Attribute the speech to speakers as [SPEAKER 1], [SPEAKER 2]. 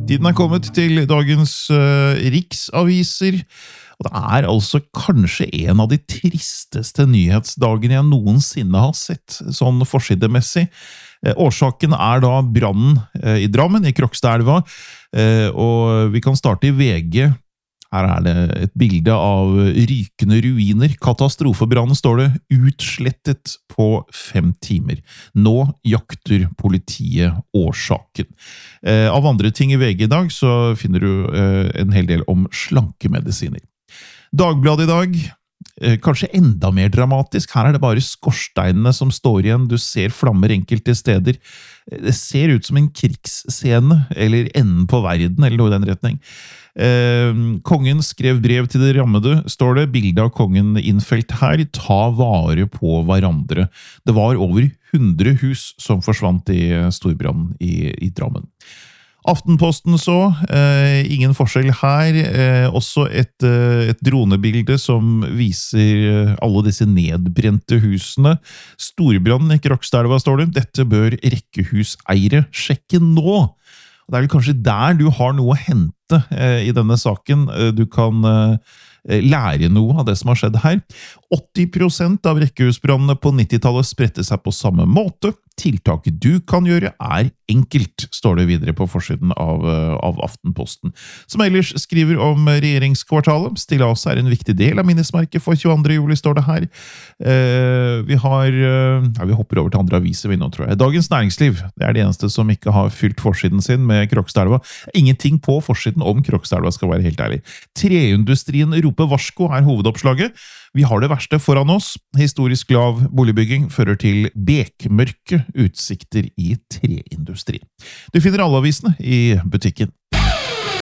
[SPEAKER 1] Tiden kommet til dagens riksaviser, og det altså kanskje en av de tristeste nyhetsdagene jeg noensinne har sett, sånn forsidemessig. Årsaken da brannen i Drammen, i Krokstadelva, og vi kan starte i VG. Her det et bilde av rykende ruiner. Katastrofebrannen står det utslettet på 5 timer. Nå jakter politiet årsaken. Av andre ting i VG i dag så finner du en hel del om slankemedisiner. Dagbladet i dag, kanskje enda mer dramatisk. Her det bare skorsteinene som står igjen. Du ser flammer enkelte steder. Det ser ut som en krigsscene, eller enden på verden, eller noe i den retning. Kongen skrev brev til de rammede, står det. Bildet av kongen innfelt her. Ta vare på hverandre. Det var over 100 hus som forsvant i storbrannen i Drammen. Aftenposten så, ingen forskjell her, også et dronebilde som viser alle disse nedbrente husene. Storbrannen i Krokstadelva står det, dette bør rekkehuseiere sjekke nå. Det vel kanskje der du har noe å hente i denne saken. Du kan lære noe av det som har skjedd her. 80% av rekkehusbrannene på 90-tallet spredte seg på samme måte. Tiltaket du kan gjøre enkelt, står det videre på forsiden av Aftenposten. Som ellers skriver om regjeringskvartalet. Stillas en viktig del av minnesmerket for 22. juli, står det her. Vi hopper over til andre aviser vi nå, tror jeg. Dagens Næringsliv, det det eneste som ikke har fylt forsiden sin med Krokstadelva. Ingenting på forsiden om Krokstadelva, skal være helt ærlig. Treindustrien roper varsko hovedoppslaget. Vi har det verste foran oss. Historisk lav boligbygging fører til bekmørke utsikter i treindustri. Du finner alle avisene i butikken.